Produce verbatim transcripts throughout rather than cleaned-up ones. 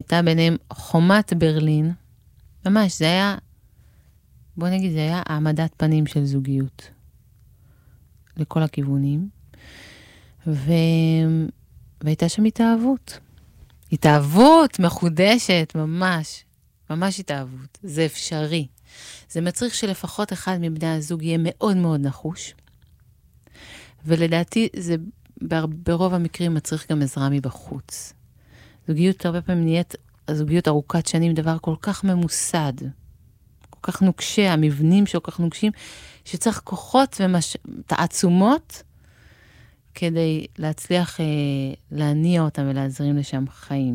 שהייתה ביניהם חומת ברלין, ממש, זה היה, בוא נגיד, זה היה העמדת פנים של זוגיות. לכל הכיוונים. ו... והייתה שם התאהבות. התאהבות מחודשת, ממש. ממש התאהבות. זה אפשרי. זה מצריך שלפחות אחד מבני הזוג יהיה מאוד מאוד נחוש. ולדעתי זה ברוב המקרים מצריך גם עזרה מבחוץ. זוגיות הרבה פעמים נהיית, הזוגיות ארוכת שנים, דבר כל כך ממוסד, כל כך נוקשה, המבנים שכל כך נוקשים, שצריך כוחות ותעצומות כדי להצליח אה, להניע אותם ולהזרים לשם חיים.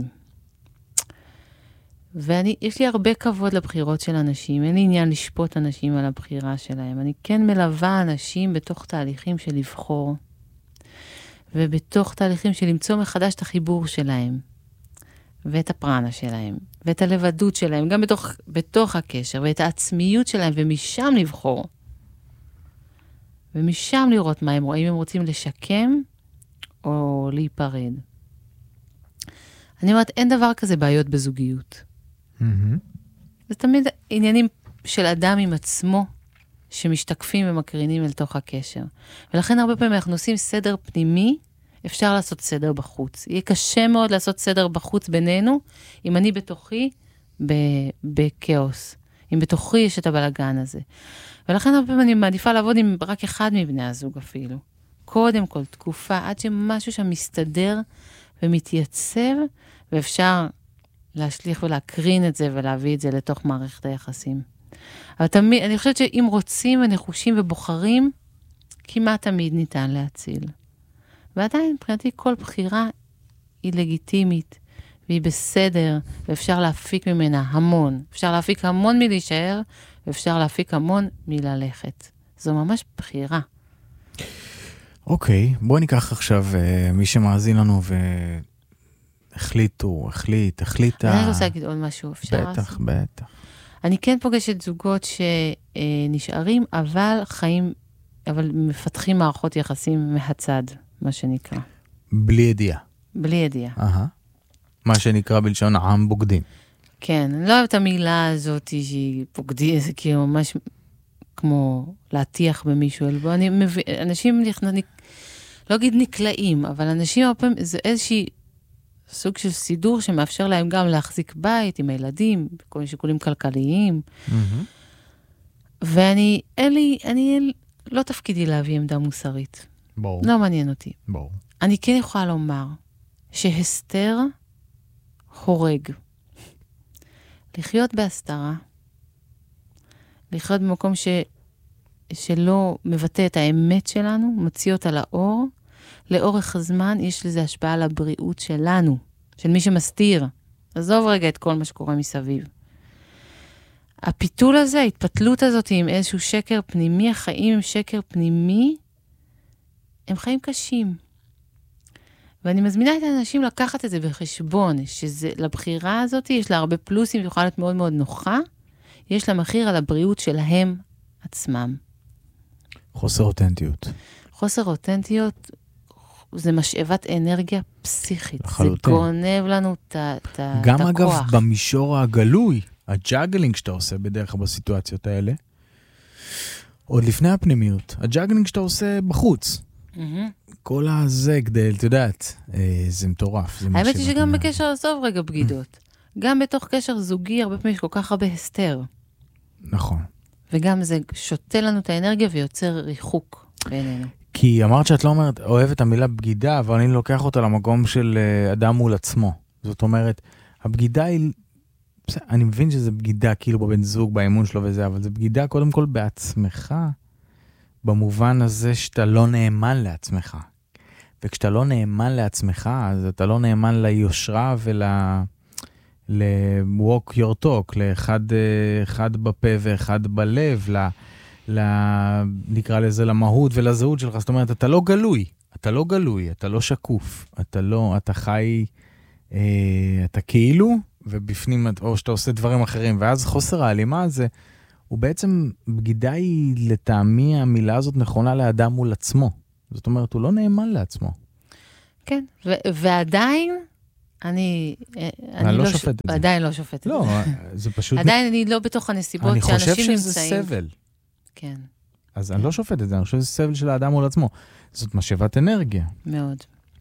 ואני, יש לי הרבה כבוד לבחירות של אנשים, אין לי עניין לשפוט אנשים על הבחירה שלהם. אני כן מלווה אנשים בתוך תהליכים של לבחור, ובתוך תהליכים של למצוא מחדש את החיבור שלהם, ואת הפרנה שלהם, ואת הלבדות שלהם, גם בתוך, בתוך הקשר, ואת העצמיות שלהם, ומשם לבחור. ומשם לראות מה הם רואים, הם רוצים לשקם, או להיפרד. אני אומרת, אין דבר כזה בעיות בזוגיות. Mm-hmm. זה תמיד עניינים של אדם עם עצמו, שמשתקפים ומקרינים אל תוך הקשר. ולכן הרבה פעמים אנחנו עושים סדר פנימי, אפשר לעשות סדר בחוץ. יהיה קשה מאוד לעשות סדר בחוץ בינינו, אם אני בתוכי בכאוס. אם בתוכי יש את הבלגן הזה. ולכן הרבה פעמים אני מעדיפה לעבוד עם רק אחד מבני הזוג אפילו. קודם כל, תקופה, עד שמשהו שם מסתדר ומתייצב, ואפשר להשליך ולהקרין את זה ולהביא את זה לתוך מערכת היחסים. אבל תמיד, אני חושבת שאם רוצים ונחושים ובוחרים, כמעט תמיד ניתן להציל. ועדיין, מבחינתי, כל בחירה היא לגיטימית, והיא בסדר, ואפשר להפיק ממנה המון. אפשר להפיק המון מלהישאר, ואפשר להפיק המון מללכת. זו ממש בחירה. אוקיי, בואי ניקח עכשיו uh, מי שמאזין לנו והחליטו, החליט, החליטה. אני רוצה להגיד עוד משהו, אפשר? בטח, בטח. אני כן פוגשת זוגות שנשארים, אבל חיים, אבל מפתחים מערכות יחסים מהצד, מה שנקרא. בלי ידיעה. בלי ידיעה. אהה. מה שנקרא בלשון העם בוגדים. כן, אני לא אוהב את המילה הזאת שהיא בוגדים, זה כאילו ממש כמו להטיח במישהו אלבו. אני מבין, אנשים נכנעים, לא אגיד נקלעים, אבל אנשים הרבה פעמים, זה איזושהי סוג של סידור שמאפשר להם גם להחזיק בית עם הילדים, כל מיני שיקולים כלכליים. Mm-hmm. ואני, אין לי, אני, אין, לא תפקידי להביא עמדה מוסרית. בואו. לא מעניין אותי. בואו. אני כן יכולה לומר שהסתר הורג. לחיות בהסתרה, לחיות במקום ש, שלא מבטא את האמת שלנו, מוציא אותה לאור, לאורך הזמן יש לזה השפעה על הבריאות שלנו, של מי שמסתיר. עזוב רגע את כל מה שקורה מסביב. הפיתול הזה, ההתפתלות הזאת עם איזשהו שקר פנימי, החיים עם שקר פנימי, הם חיים קשים. ואני מזמינה את האנשים לקחת את זה בחשבון, שלבחירה הזאת יש לה הרבה פלוסים, ויכולה להיות מאוד מאוד נוחה, יש לה מחיר על הבריאות שלהם עצמם. חוסר אותנטיות. חוסר אותנטיות זה משאבת אנרגיה פסיכית. לחלוטין. זה גונב לנו את הכוח. גם אגב במישור הגלוי, הג'אגלינג שאתה עושה בדרך כלל בסיטואציות האלה, עוד לפני הפנימיות, הג'אגלינג שאתה עושה בחוץ. כל הזה גדל, אתה יודעת, זה מטורף. האמת היא שגם בקשר לסוף רגע בגידות. גם בתוך קשר זוגי, הרבה פעמים יש כל כך הרבה הסתר. נכון. וגם זה שותה לנו את האנרגיה ויוצר ריחוק בינינו. כי אמרת שאת לא אומרת, אוהבת המילה בגידה, אבל אני לוקח אותה למקום של אדם מול עצמו. זאת אומרת, הבגידה היא, אני מבין שזה בגידה כאילו בבן זוג, באמון שלו וזה, אבל זה בגידה קודם כל בעצמך, במובן הזה שאתה לא נאמן לעצמך. וכשאתה לא נאמן לעצמך, אז אתה לא נאמן ליושרה ול... ל-walk your talk, לאחד אחד בפה ואחד בלב, ל... ל... נקרא לזה למהות ולזהות שלך. זאת אומרת, אתה לא גלוי, אתה לא גלוי, אתה לא שקוף, אתה לא, אתה חי, אה, אתה כאילו, ובפנים, או שאתה עושה דברים אחרים, ואז חוסר ההלימה הזה, הוא בעצם, בגידה היא לטעמי, המילה הזאת נכונה לאדם מול עצמו. זאת אומרת, הוא לא נאמן לעצמו. כן, ו- ועדיין, אני, אני לא שופט את זה. עדיין לא שופט את זה. לא, זה פשוט... עדיין אני לא בתוך הנסיבות שאנשים נמצאים. אני חושב שזה סבל. כן. אז אני לא שופט את זה, אני חושב שזה סבל של האדם מול עצמו. זאת משאבת אנרגיה. מאוד.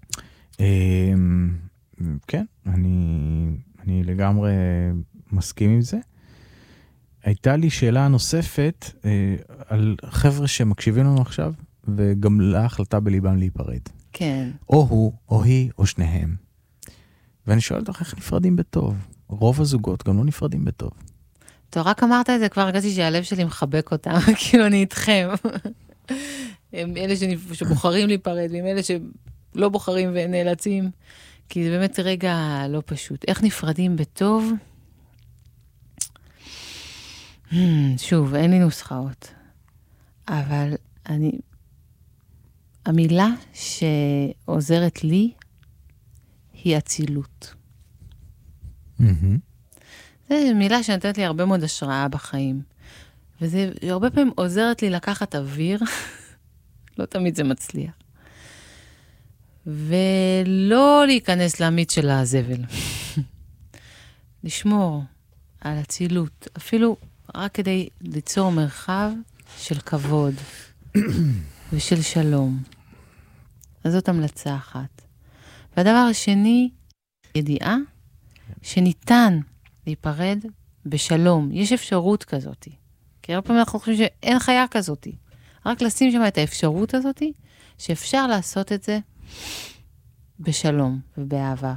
כן, אני לגמרי מסכים עם זה. הייתה לי שאלה נוספת על חבר'ה שמקשיבים לנו עכשיו, וגם להחלטה בליבם להיפרד. כן. או הוא, או היא, או שניהם. ואני שואל אותך איך נפרדים בטוב. רוב הזוגות גם לא נפרדים בטוב. טוב, רק אמרת את זה, כבר הרגשתי שהלב שלי מחבק אותם, כאילו אני איתכם. הם אלה שבוחרים להיפרד, והם אלה שלא בוחרים ונאלצים, כי זה באמת רגע לא פשוט. איך נפרדים בטוב? שוב, אין לי נוסחאות, אבל אני, המילה שעוזרת לי היא אצילות. זו מילה שנתנת לי הרבה מאוד השראה בחיים, וזה הרבה פעמים עוזרת לי לקחת אוויר, לא תמיד זה מצליח, ולא להיכנס למיץ של הזבל. לשמור על אצילות, אפילו רק כדי ליצור מרחב של כבוד ושל שלום. אז זאת המלצה אחת. והדבר השני, ידיעה שניתן להיפרד בשלום. יש אפשרות כזאת. כי הרבה פעמים אנחנו חושבים שאין חיה כזאת. רק לשים שם את האפשרות הזאת, שאפשר לעשות את זה בשלום ובאהבה.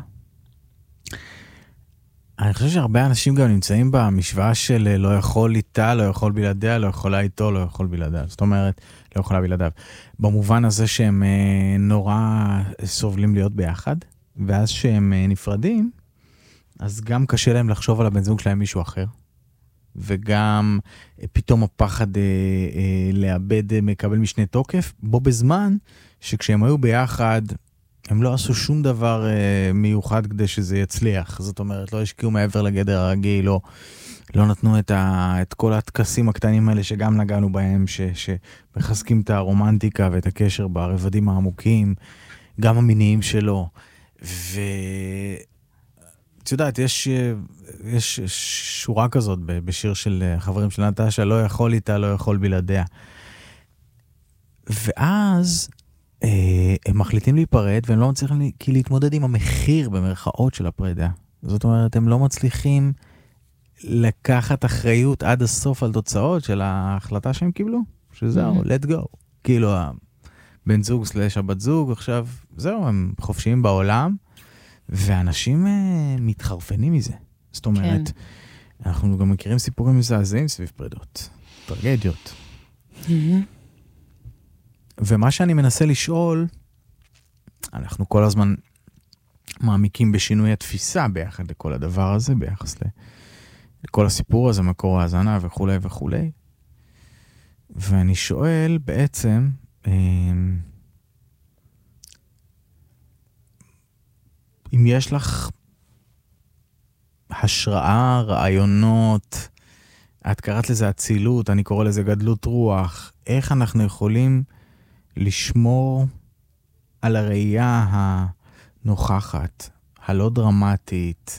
אני חושב שהרבה אנשים גם נמצאים במשוואה של לא יכול איתה, לא יכול בלעדיה, לא יכולה איתו, לא יכול בלעדיה. זאת אומרת, לא יכולה בלעדיו. במובן הזה שהם נורא סובלים להיות ביחד, ואז שהם נפרדים, אז גם קשה להם לחשוב על הבן זוג שלהם מישהו אחר, וגם פתאום הפחד אה, אה, לאבד אה, מקבל משנה תוקף, בו בזמן שכשהם היו ביחד, הם לא עשו שום דבר אה, מיוחד כדי שזה יצליח. זאת אומרת, לא השקיעו מעבר לגדר הרגיל, לא, לא נתנו את, ה, את כל התקסים הקטנים האלה שגם נגענו בהם, ש, שמחזקים את הרומנטיקה ואת הקשר ברבדים העמוקים, גם המיניים שלו. ו... את יודעת, יש, יש שורה כזאת בשיר של חברים של נטשה, לא יכול איתה, לא יכול בלעדיה. ואז אה, הם מחליטים להיפרד, והם לא מצליחים כי להתמודד עם המחיר במרכאות של הפרידה. זאת אומרת, הם לא מצליחים לקחת אחריות עד הסוף על תוצאות של ההחלטה שהם קיבלו. שזהו, mm-hmm. let go. כאילו, הבן זוג סלש הבת זוג, עכשיו, זהו, הם חופשיים בעולם, ואנשים uh, מתחרפנים מזה. זאת אומרת, כן. אנחנו גם מכירים סיפורים מזעזעים סביב פרידות. טרגדיות. Mm-hmm. ומה שאני מנסה לשאול, אנחנו כל הזמן מעמיקים בשינוי התפיסה ביחד לכל הדבר הזה, ביחס לכל הסיפור הזה, מקור ההזנה וכו' וכו'. ואני שואל בעצם, אם יש לך השראה, רעיונות, את קראת לזה אצילות, אני קורא לזה גדלות רוח, איך אנחנו יכולים לשמור על הראייה הנוכחת, הלא דרמטית,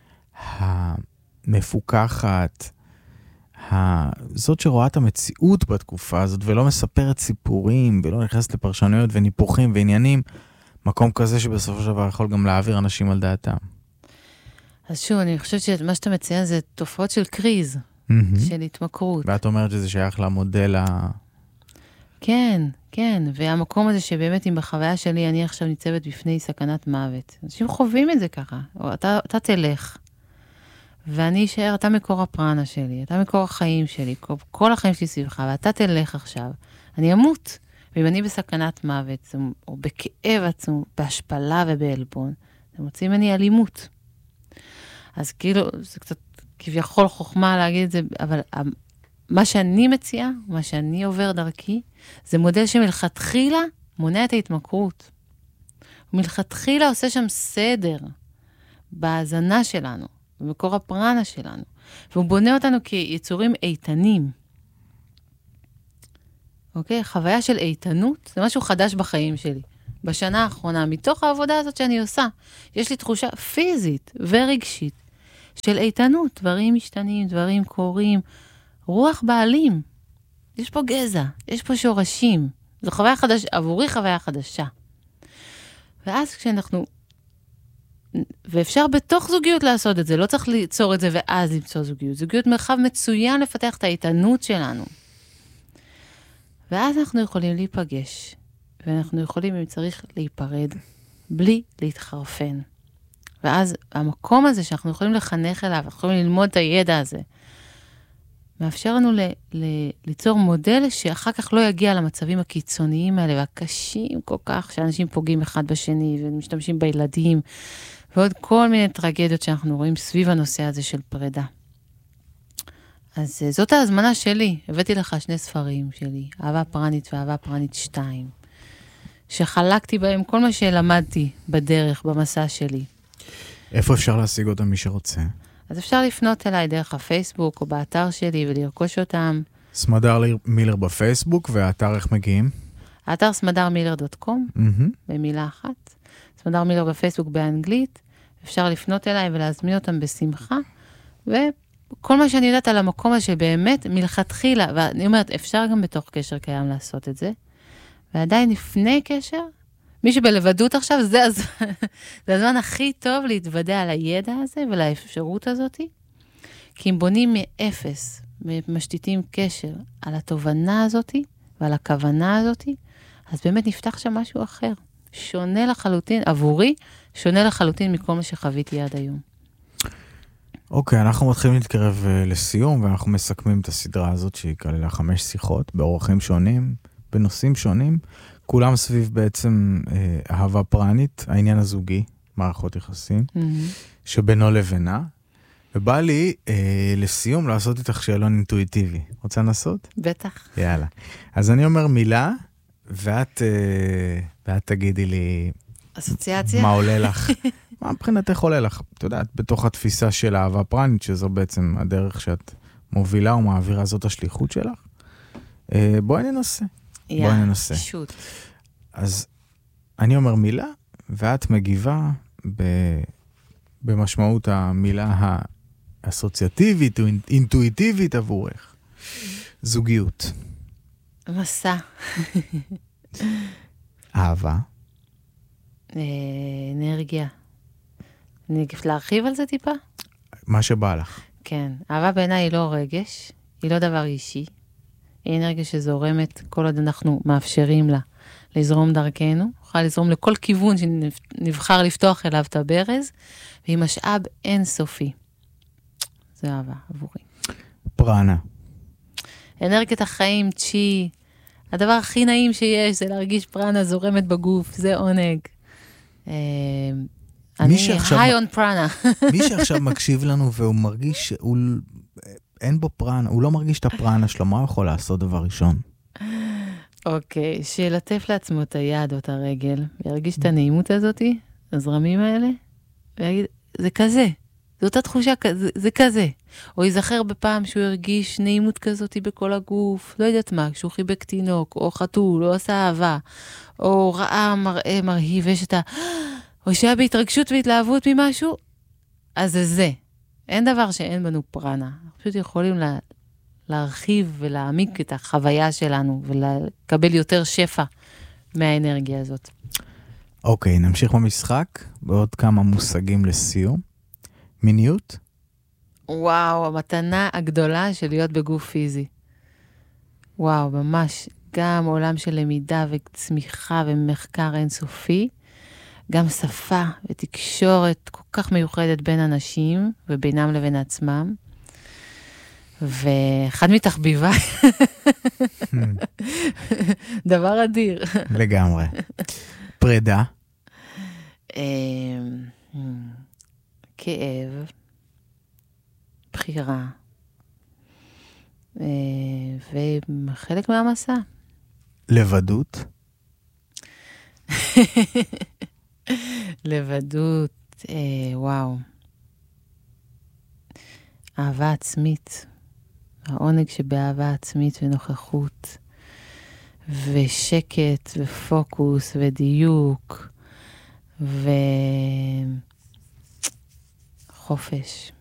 המפוקחת, זאת שרואה את המציאות בתקופה הזאת, ולא מספרת סיפורים, ולא נכנסת לפרשנויות וניפוחים ועניינים, מקום כזה שבסופו של דבר יכול גם להעביר אנשים על דעתם. אז שוב, אני חושבת שמה שאתה מציין זה תופעות של קריז, mm-hmm. של התמכרות. ואת אומרת שזה שייך למודל ה... כן, כן, והמקום הזה שבאמת אם בחוויה שלי אני עכשיו ניצבת בפני סכנת מוות. אנשים חווים את זה ככה, או אתה, אתה תלך, ואני אשאר, אתה מקור הפרנה שלי, אתה מקור החיים שלי, כל, כל החיים שלי סביבך, ואתה תלך עכשיו, אני אמות. ואם אני בסכנת מוות, או בכאב עצום, בהשפלה ובאלבון, זה מוציא ממני אלימות. אז כאילו, זה קצת כביכול חוכמה להגיד את זה, אבל מה שאני מציעה, מה שאני עובר דרכי, זה מודל שמלכתחילה מונע את ההתמכרות. מלכתחילה עושה שם סדר בהזנה שלנו, במקור הפרנה שלנו, והוא בונה אותנו כיצורים איתנים. אוקיי? חוויה של איתנות, זה משהו חדש בחיים שלי. בשנה האחרונה, מתוך העבודה הזאת שאני עושה, יש לי תחושה פיזית ורגשית של איתנות, דברים משתנים, דברים קורים, רוח בעלים. יש פה גזע, יש פה שורשים. זו חוויה חדשה, עבורי חוויה חדשה. ואז כשאנחנו, ואפשר בתוך זוגיות לעשות את זה, לא צריך ליצור את זה ואז למצוא זוגיות. זוגיות מרחב מצוין לפתח את האיתנות שלנו. ואז אנחנו יכולים להיפגש, ואנחנו יכולים, אם צריך, להיפרד, בלי להתחרפן. ואז המקום הזה שאנחנו יכולים לחנך אליו, אנחנו יכולים ללמוד את הידע הזה, מאפשר לנו ל- ל- ליצור מודל שאחר כך לא יגיע למצבים הקיצוניים האלה, והקשים כל כך, שאנשים פוגעים אחד בשני, ומשתמשים בילדים, ועוד כל מיני טרגדיות שאנחנו רואים סביב הנושא הזה של פרידה. אז זאת ההזמנה שלי. הבאתי לך שני ספרים שלי, אהבה פרנית ואהבה פרנית שתיים, שחלקתי בהם כל מה שלמדתי בדרך, במסע שלי. איפה אפשר להשיג אותם מי שרוצה? אז אפשר לפנות אליי דרך הפייסבוק או באתר שלי ולרכוש אותם. סמדר מילר בפייסבוק, והאתר איך מגיעים? האתר סמדר מילר דוט קום, Mm-hmm. במילה אחת. סמדר מילר בפייסבוק באנגלית. אפשר לפנות אליי ולהזמין אותם בשמחה. וכל מה שאני יודעת על המקום הזה שבאמת מלכתחילה, ואני אומרת, אפשר גם בתוך קשר קיים לעשות את זה. ועדיין לפני קשר, מי שבלבדות עכשיו, זה הזמן, זה הזמן הכי טוב להתוודע על הידע הזה ולאפשרות הזאת. כי אם בונים מאפס, משתיתים קשר על התובנה הזאת ועל הכוונה הזאת, אז באמת נפתח שם משהו אחר. שונה לחלוטין, עבורי, שונה לחלוטין מכל מה שחוויתי עד היום. אוקיי, אנחנו מתחילים להתקרב uh, לסיום, ואנחנו מסכמים את הסדרה הזאת, שהיא כללה חמש שיחות, באורחים שונים, בנושאים שונים, כולם סביב בעצם אה, אהבה פרנית, העניין הזוגי, מערכות יחסים, mm-hmm. שבינו לבינה, ובא לי אה, לסיום לעשות איתך שאלון אינטואיטיבי. רוצה לנסות? בטח. יאללה. אז אני אומר מילה, ואת, אה, ואת תגידי לי... אסוציאציה? מה עולה לך? מה מבחינתך עולה לך? את יודעת, בתוך התפיסה של אהבה פרנית, שזו בעצם הדרך שאת מובילה ומעבירה, זאת השליחות שלך. אה, בואי ננסה. בואי ננסה. שוט. אז אני אומר מילה, ואת מגיבה ב... במשמעות המילה האסוציאטיבית או אינטואיטיבית עבורך. זוגיות. מסע. אהבה. אנרגיה. אני אגיד להרחיב על זה טיפה? מה שבא לך. כן. אהבה בעיניי היא לא רגש, היא לא דבר אישי. היא אנרגיה שזורמת כל עוד אנחנו מאפשרים לה לזרום דרכנו. יכולה לזרום לכל כיוון שנבחר לפתוח אליו את הברז, והיא משאב אינסופי. זו אהבה עבורי. פרנה. אנרגיית החיים, צ'י. הדבר הכי נעים שיש זה להרגיש פרנה זורמת בגוף. זה עונג. אני היי און פרנה. מי שעכשיו מקשיב לנו והוא מרגיש שהוא... אין בו פרנה, הוא לא מרגיש את הפרנה שלו, מה הוא יכול לעשות דבר ראשון? אוקיי, שילטף לעצמו את היד או את הרגל, וירגיש את הנעימות הזאת, הזרמים האלה, ויגיד, זה כזה, זו אותה תחושה, זה, זה כזה. או ייזכר בפעם שהוא הרגיש נעימות כזאת בכל הגוף, לא יודעת מה, כשהוא חיבק תינוק, או חתול, או עשה אהבה, או ראה מראה מרהיב, יש את ה... או שהיה בהתרגשות והתלהבות ממשהו, אז זה זה. אין דבר שאין בנו פרנה. אנחנו פשוט יכולים לה, להרחיב ולהעמיק את החוויה שלנו, ולקבל יותר שפע מהאנרגיה הזאת. אוקיי, נמשיך במשחק, בעוד כמה מושגים לסיום. מיניות? וואו, המתנה הגדולה של להיות בגוף פיזי. וואו, ממש, גם עולם של למידה וצמיחה ומחקר אינסופי, גם שפה ותקשורת כל כך מיוחדת בין אנשים ובינם לבין עצמם. ואחד מתחביביי. דבר אדיר. לגמרי. פרידה? כאב, בחירה, וחלק מהמסע. לבדות? לבדות, אה, וואו. אהבה עצמית, העונג שבאהבה עצמית ונוכחות, ושקט ופוקוס ודיוק וחופש.